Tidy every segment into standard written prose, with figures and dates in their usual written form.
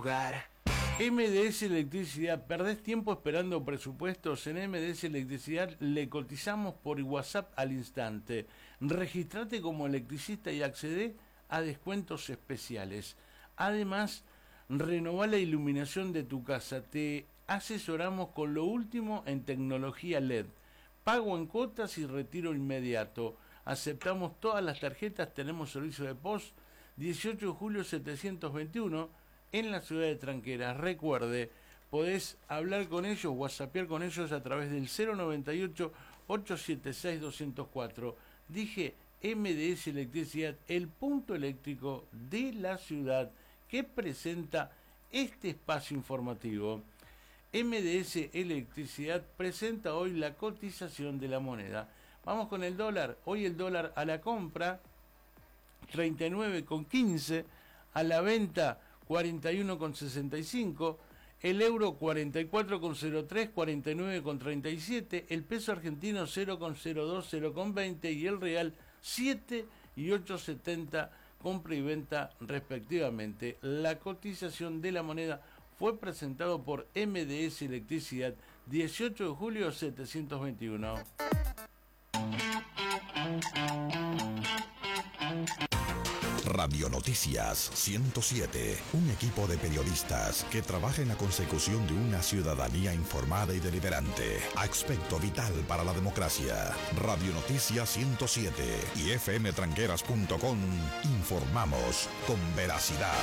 hogar. MDS Electricidad, ¿perdés tiempo esperando presupuestos? En MDS Electricidad le cotizamos por WhatsApp al instante. Registrate como electricista y accedé a descuentos especiales. Además, renová la iluminación de tu casa. Te asesoramos con lo último en tecnología LED. Pago en cuotas y retiro inmediato. Aceptamos todas las tarjetas, tenemos servicio de POS. 18 de julio 721 en la ciudad de Tranqueras. Recuerde, podés hablar con ellos, whatsappear con ellos a través del 098-876-204. Dije MDS Electricidad, el punto eléctrico de la ciudad que presenta este espacio informativo. MDS Electricidad presenta hoy la cotización de la moneda. Vamos con el dólar. Hoy el dólar a la compra 39,15, a la venta 41,65, el euro 44,03, 49,37, el peso argentino 0,02, 0,20 y el real 7 y 8,70, compra y venta respectivamente. La cotización de la moneda fue presentado por MDS Electricidad, 18 de julio 721. Radio Noticias 107, un equipo de periodistas que trabaja en la consecución de una ciudadanía informada y deliberante. Aspecto vital para la democracia. Radio Noticias 107 y fmtranqueras.com. Informamos con veracidad.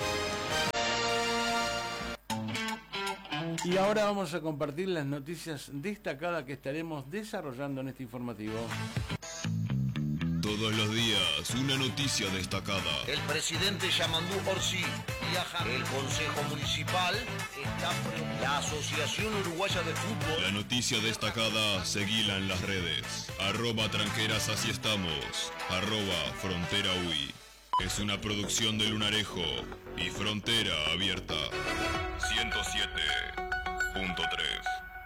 Y ahora vamos a compartir las noticias destacadas que estaremos desarrollando en este informativo. Todos los días, una noticia destacada. El presidente Yamandú Orsi viaja. El Consejo Municipal está. La Asociación Uruguaya de Fútbol. La noticia destacada, seguila en las redes. @tranqueras, así estamos. @frontera UI. Es una producción de Lunarejo y Frontera Abierta. 107.3.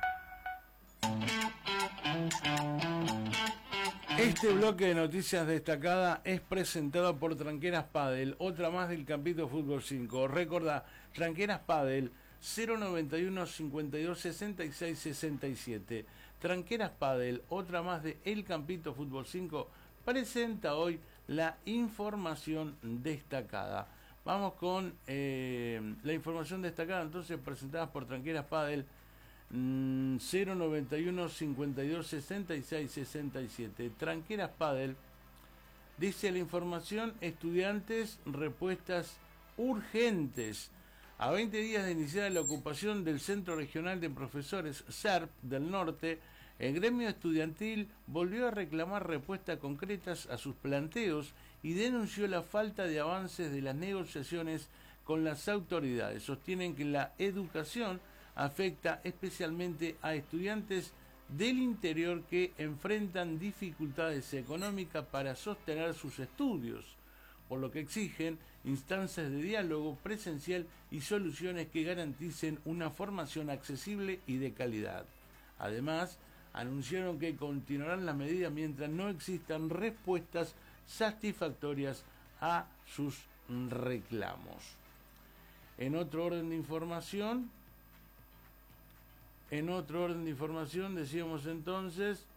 Este bloque de noticias destacadas es presentado por Tranqueras Padel, otra más del Campito Fútbol 5. Recordá, Tranqueras Padel 091 52 66 67. Tranqueras Padel, otra más de El Campito Fútbol 5, presenta hoy la información destacada. Vamos con la información destacada, entonces, presentada por Tranqueras Padel. 091 52 66 67. Tranqueras Padel dice la información: estudiantes, respuestas urgentes. A 20 días de iniciar la ocupación del Centro Regional de Profesores SERP del Norte, el gremio estudiantil volvió a reclamar respuestas concretas a sus planteos y denunció la falta de avances de las negociaciones con las autoridades. Sostienen que la educación afecta especialmente a estudiantes del interior que enfrentan dificultades económicas para sostener sus estudios, por lo que exigen instancias de diálogo presencial y soluciones que garanticen una formación accesible y de calidad. Además, anunciaron que continuarán las medidas mientras no existan respuestas satisfactorias a sus reclamos. En otro orden de información, decíamos entonces,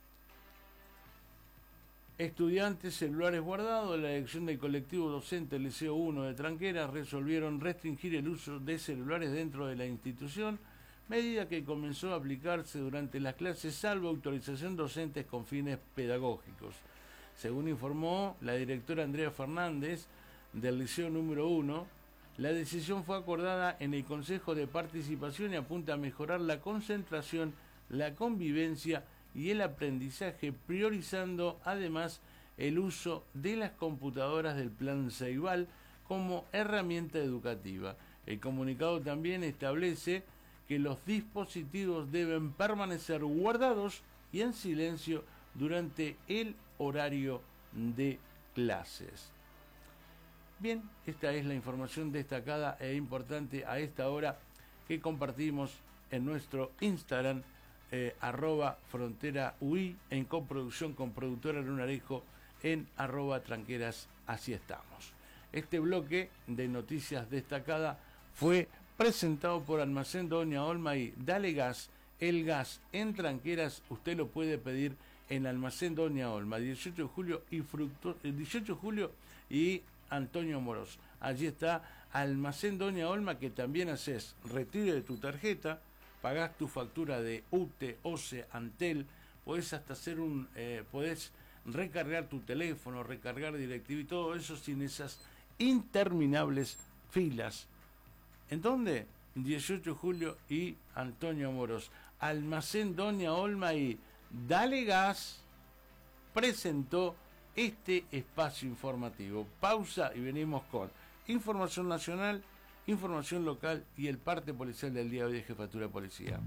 estudiantes, celulares guardados. La dirección del colectivo docente del Liceo 1 de Tranqueras resolvieron restringir el uso de celulares dentro de la institución, medida que comenzó a aplicarse durante las clases salvo autorización docentes con fines pedagógicos. Según informó la directora Andrea Fernández del Liceo número 1, la decisión fue acordada en el Consejo de Participación y apunta a mejorar la concentración, la convivencia y el aprendizaje, priorizando además el uso de las computadoras del Plan Ceibal como herramienta educativa. El comunicado también establece que los dispositivos deben permanecer guardados y en silencio durante el horario de clases. Bien, esta es la información destacada e importante a esta hora que compartimos en nuestro Instagram, @fronteraui, en coproducción con productora Lunarejo, en @tranqueras, así estamos. Este bloque de noticias destacadas fue presentado por Almacén Doña Olma y Dale Gas. El gas en Tranqueras usted lo puede pedir en Almacén Doña Olma, 18 de julio y 18 de julio y Antonio Moros. Allí está Almacén Doña Olma, que también haces retiro de tu tarjeta, pagás tu factura de UTE, OCE, Antel, podés hasta hacer podés recargar tu teléfono, recargar DirecTV y todo eso sin esas interminables filas. ¿En dónde? 18 de julio y Antonio Moros. Almacén Doña Olma y Dale Gas presentó este espacio informativo. Pausa y venimos con información nacional, información local y el parte policial del día de hoy de Jefatura de Policía.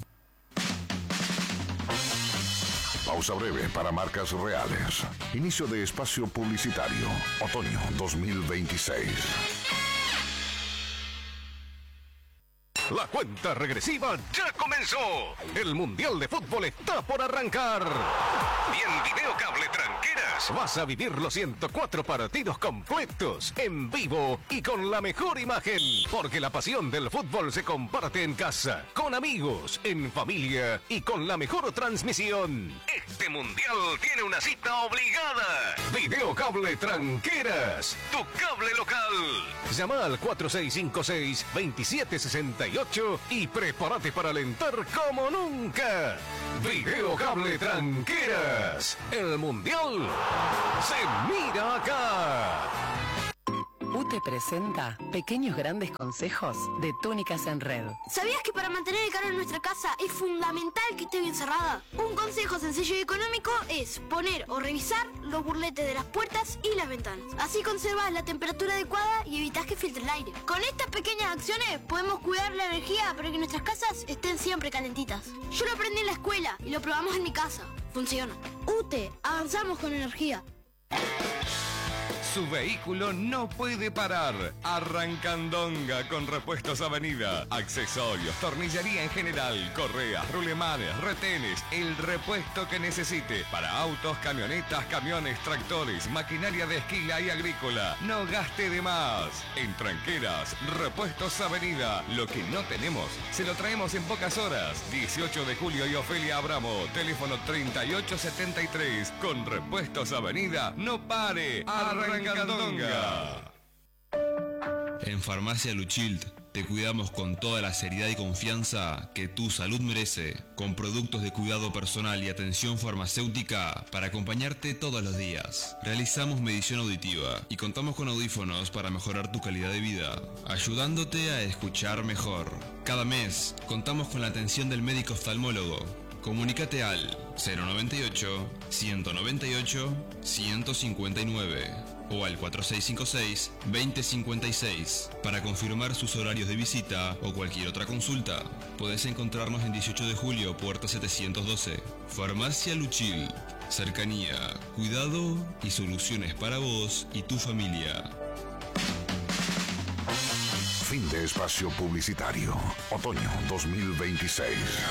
Pausa breve para marcas reales. Inicio de espacio publicitario. Otoño 2026. La cuenta regresiva ya comenzó. El Mundial de Fútbol está por arrancar. Y en Videocable Tranqueras vas a vivir los 104 partidos completos, en vivo y con la mejor imagen. Porque la pasión del fútbol se comparte en casa, con amigos, en familia y con la mejor transmisión. Este Mundial tiene una cita obligada. Videocable Tranqueras, tu cable local. Llama al 4656-2768 y prepárate para alentar como nunca. Videocable Tranqueras. El Mundial se mira acá. UTE presenta Pequeños Grandes Consejos de Túnicas en Red. ¿Sabías que para mantener el calor en nuestra casa es fundamental que esté bien cerrada? Un consejo sencillo y económico es poner o revisar los burletes de las puertas y las ventanas. Así conservas la temperatura adecuada y evitas que filtre el aire. Con estas pequeñas acciones podemos cuidar la energía para que nuestras casas estén siempre calentitas. Yo lo aprendí en la escuela y lo probamos en mi casa. Funciona. UTE, avanzamos con energía. Su vehículo no puede parar. Arrancandonga con Repuestos Avenida. Accesorios, tornillería en general, correas, rulemanes, retenes, el repuesto que necesite. Para autos, camionetas, camiones, tractores, maquinaria de esquila y agrícola. No gaste de más. En Tranqueras, Repuestos Avenida. Lo que no tenemos, se lo traemos en pocas horas. 18 de julio y Ofelia Abramo. Teléfono 3873. Con Repuestos Avenida, no pare. Arrancandonga. En Farmacia Luchild te cuidamos con toda la seriedad y confianza que tu salud merece, con productos de cuidado personal y atención farmacéutica para acompañarte todos los días. Realizamos medición auditiva y contamos con audífonos para mejorar tu calidad de vida, ayudándote a escuchar mejor. Cada mes contamos con la atención del médico oftalmólogo. Comunícate al 098-198-159 o al 4656-2056 para confirmar sus horarios de visita o cualquier otra consulta. Podés encontrarnos en 18 de julio, puerta 712. Farmacia Luchil. Cercanía, cuidado y soluciones para vos y tu familia. Fin de espacio publicitario. Otoño 2026.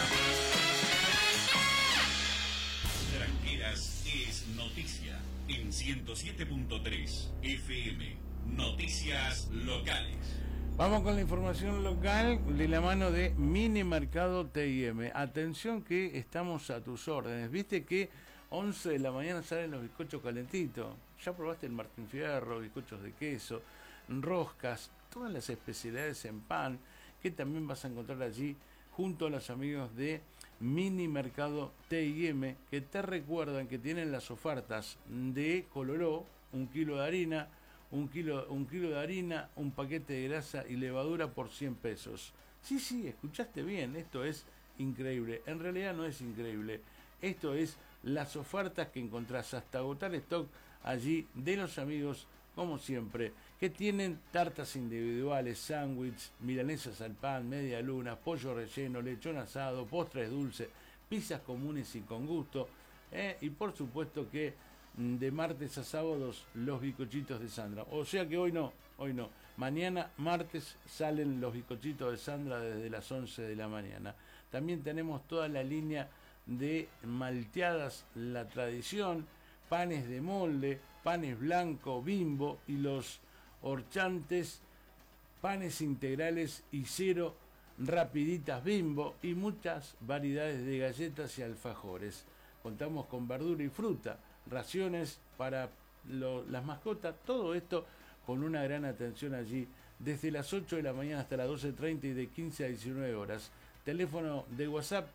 Tranqueras es noticia en 107.3 FM. Noticias locales. Vamos con la información local de la mano de Mini Mercado TIM. Atención que estamos a tus órdenes. Viste que 11 de la mañana salen los bizcochos calentitos. Ya probaste el Martín Fierro, bizcochos de queso, roscas, todas las especialidades en pan que también vas a encontrar allí junto a los amigos de Mini Mercado TIM, que te recuerdan que tienen las ofertas de Coloró, 1 kilo de harina, un kilo de harina, un paquete de grasa y levadura por 100 pesos. Sí, escuchaste bien, esto es increíble. En realidad no es increíble, esto es las ofertas que encontrás hasta agotar stock allí de los amigos, como siempre, que tienen tartas individuales, sándwiches, milanesas al pan, media luna, pollo relleno, lechón asado, postres dulces, pizzas comunes y con gusto, y por supuesto que de martes a sábados los bizcochitos de Sandra. O sea que hoy no. Mañana martes salen los bizcochitos de Sandra desde las 11 de la mañana. También tenemos toda la línea de malteadas La Tradición, panes de molde, panes blanco, Bimbo y los horchantes panes integrales y 0 rapiditas Bimbo y muchas variedades de galletas y alfajores. Contamos con verdura y fruta, raciones para las mascotas, todo esto con una gran atención allí desde las 8 de la mañana hasta las 12:30 y de 15 a 19 horas. Teléfono de WhatsApp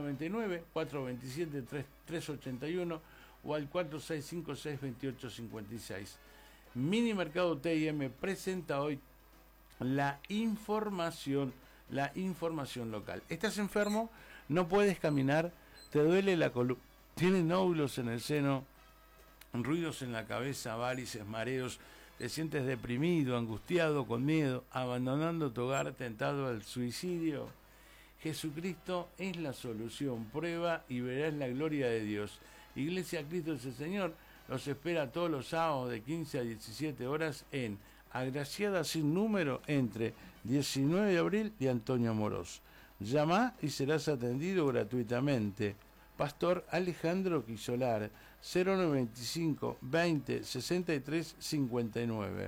099-427-381 o al 4656-2856. Mini Mercado T&M presenta hoy la información local. ¿Estás enfermo? ¿No puedes caminar? ¿Te duele la columna? ¿Tienes nódulos en el seno? ¿Ruidos en la cabeza? ¿Varices? ¿Mareos? ¿Te sientes deprimido, angustiado, con miedo, abandonando tu hogar, tentado al suicidio? Jesucristo es la solución. Prueba y verás la gloria de Dios. Iglesia Cristo es el Señor. Los espera todos los sábados de 15 a 17 horas en Agraciada sin número entre 19 de abril y Antonio Amorós. Llama y serás atendido gratuitamente. Pastor Alejandro Quisolar, 095 20 63 59.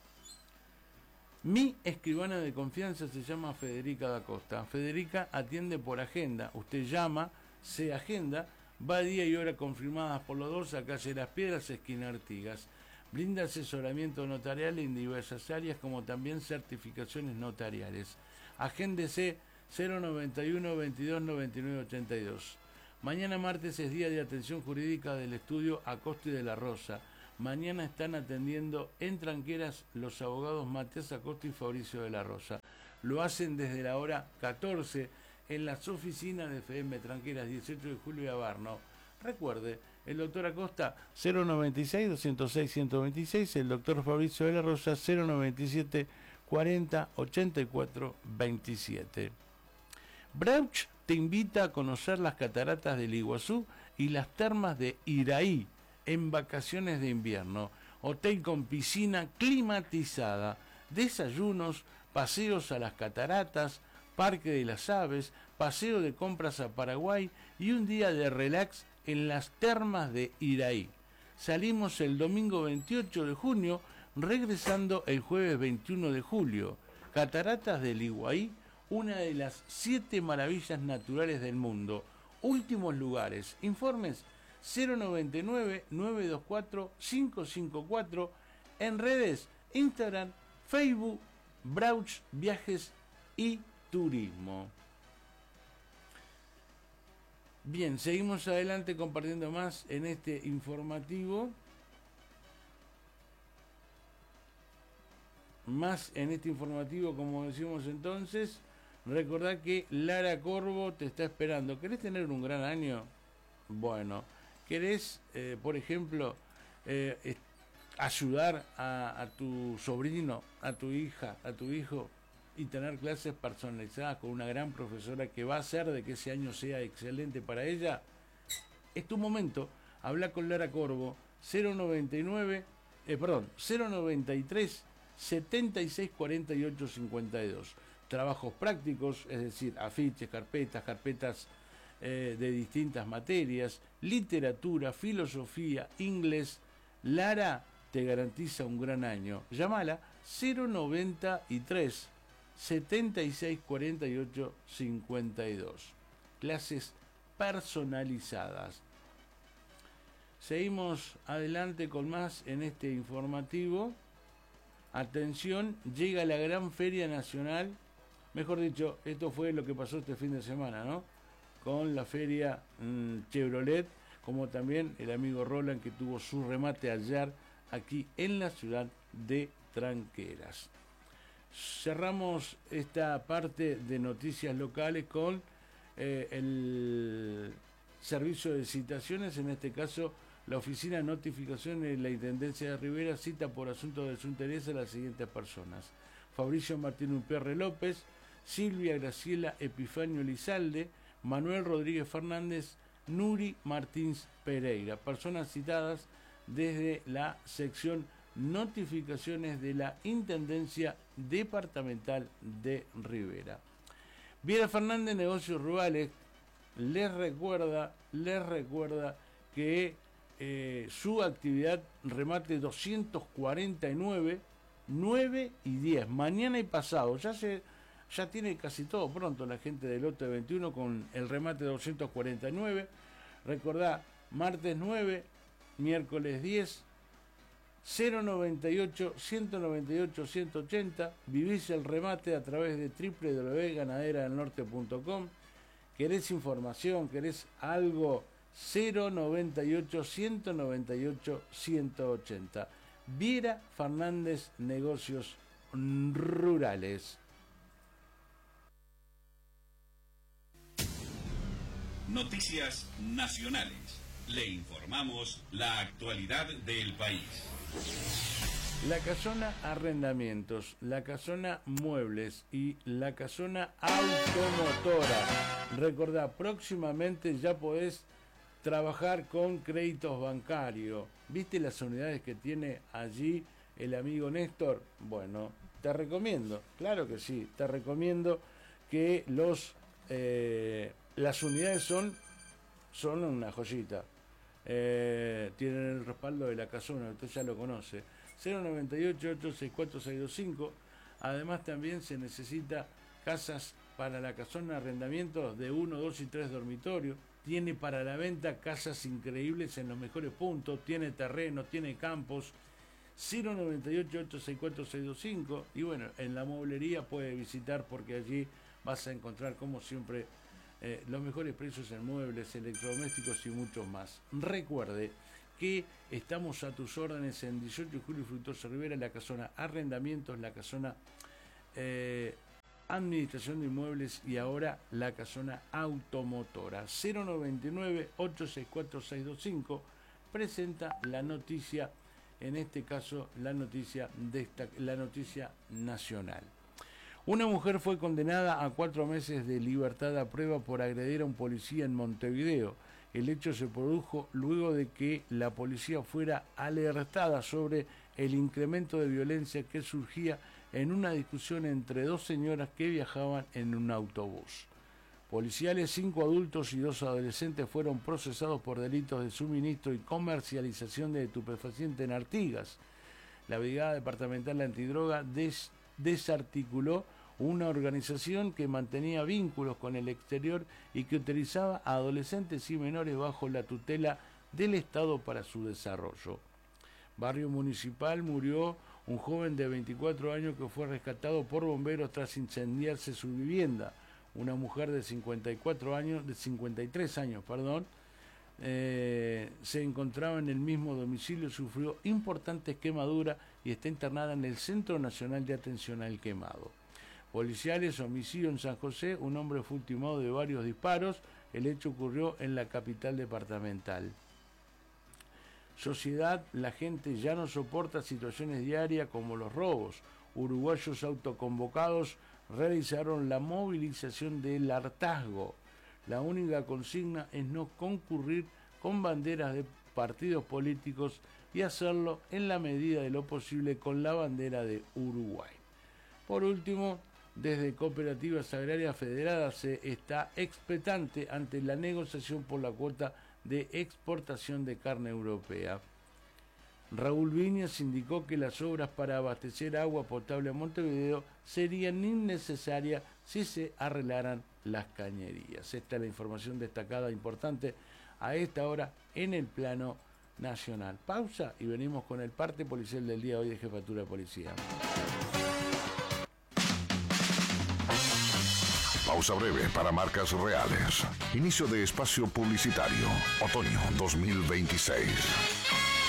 Mi escribana de confianza se llama Federica da Costa. Federica atiende por agenda. Usted llama, se agenda, va día y hora confirmadas por los dos a calle Las Piedras, esquina Artigas. Brinda asesoramiento notarial en diversas áreas como también certificaciones notariales. Agéndese 091 22 99 82. Mañana martes es día de atención jurídica del estudio Acosta y de la Rosa. Mañana están atendiendo en Tranqueras los abogados Matías Acosta y Fabricio de la Rosa. Lo hacen desde la hora 14 en las oficinas de FM Tranqueras, 18 de julio y Abarno. Recuerde, el doctor Acosta 096 206 126, el doctor Fabricio de la Rosa 097 40 84 27. Brauch te invita a conocer las cataratas del Iguazú y las termas de Iraí en vacaciones de invierno. Hotel con piscina climatizada, desayunos, paseos a las cataratas, parque de las aves, paseo de compras a Paraguay y un día de relax en las termas de Iraí. Salimos el domingo 28 de junio, regresando el jueves 21 de julio. Cataratas del Iguaí, una de las 7 maravillas naturales del mundo. Últimos lugares. Informes 099-924-554. En redes, Instagram, Facebook, Brauch Viajes y Turismo. Bien, seguimos adelante compartiendo más en este informativo. Como decimos entonces. Recordá que Lara Corvo te está esperando. ¿Querés tener un gran año? Bueno, ¿querés, por ejemplo, ayudar a tu sobrino, a tu hija, a tu hijo y tener clases personalizadas con una gran profesora que va a hacer de que ese año sea excelente para ella? Es tu momento. Habla con Lara Corvo 093 76 48 52. Trabajos prácticos, es decir, afiches, carpetas de distintas materias, literatura, filosofía, inglés. Lara te garantiza un gran año. Llámala 093 76 48 52. Clases personalizadas. Seguimos adelante con más en este informativo. Atención, llega la gran Feria Nacional. Mejor dicho, esto fue lo que pasó este fin de semana, ¿no? Con la feria Chevrolet, como también el amigo Roland que tuvo su remate ayer aquí en la ciudad de Tranqueras. Cerramos esta parte de noticias locales con el servicio de citaciones, en este caso la Oficina de Notificaciones de la Intendencia de Rivera cita por asunto de su interés a las siguientes personas: Fabricio Martín Upierre López, Silvia Graciela Epifanio Lizalde, Manuel Rodríguez Fernández, Nuri Martins Pereira, personas citadas desde la sección Notificaciones de la Intendencia Departamental de Rivera. Viera Fernández, Negocios Rurales, les recuerda que su actividad remate 249 9 y 10, mañana y pasado. Ya tiene casi todo pronto la gente del lote 21 con el remate 249. Recordá, martes 9, miércoles 10, 098 198 180. Vivís el remate a través de www.ganaderadelnorte.com. ¿Querés información? ¿Querés algo? 098 198 180. Viera Fernández Negocios Rurales. Noticias nacionales. Le informamos la actualidad del país. La Casona Arrendamientos, la Casona Muebles y la Casona Automotora. Recordá, próximamente ya podés trabajar con créditos bancarios. ¿Viste las unidades que tiene allí el amigo Néstor? Bueno, te recomiendo, claro que sí, te recomiendo que las unidades son una joyita. Tienen el respaldo de la Casona, usted ya lo conoce. 098-864-625. Además también se necesita casas para la Casona Arrendamientos de 1, 2 y 3 dormitorios. Tiene para la venta casas increíbles en los mejores puntos. Tiene terreno, tiene campos. 098-864-625. Y bueno, en la mueblería puede visitar porque allí vas a encontrar como siempre los mejores precios en muebles, electrodomésticos y mucho más. Recuerde que estamos a tus órdenes en 18 de julio y Fructuoso Rivera, la Casona Arrendamientos, la Casona Administración de Inmuebles y ahora la Casona Automotora. 099-864-625 presenta la noticia, en este caso la noticia nacional. Una mujer fue condenada a 4 meses de libertad a prueba por agredir a un policía en Montevideo. El hecho se produjo luego de que la policía fuera alertada sobre el incremento de violencia que surgía en una discusión entre 2 señoras que viajaban en un autobús. Policiales, 5 adultos y 2 adolescentes fueron procesados por delitos de suministro y comercialización de estupefacientes en Artigas. La Brigada Departamental Antidroga desarticuló una organización que mantenía vínculos con el exterior y que utilizaba a adolescentes y menores bajo la tutela del Estado para su desarrollo. Barrio Municipal, murió un joven de 24 años que fue rescatado por bomberos tras incendiarse su vivienda. Una mujer de 53 años, se encontraba en el mismo domicilio, sufrió importantes quemaduras y está internada en el Centro Nacional de Atención al Quemado. Policiales, homicidio en San José, un hombre fue ultimado de varios disparos. El hecho ocurrió en la capital departamental. Sociedad, la gente ya no soporta situaciones diarias como los robos. Uruguayos autoconvocados realizaron la movilización del hartazgo. La única consigna es no concurrir con banderas de partidos políticos y hacerlo en la medida de lo posible con la bandera de Uruguay. Por último, desde Cooperativas Agrarias Federadas se está expectante ante la negociación por la cuota de exportación de carne europea. Raúl Viñas indicó que las obras para abastecer agua potable a Montevideo serían innecesarias si se arreglaran las cañerías. Esta es la información destacada importante a esta hora en el plano nacional. Pausa y venimos con el parte policial del día de hoy de Jefatura de Policía. Pausa breve para marcas reales. Inicio de espacio publicitario. Otoño 2026.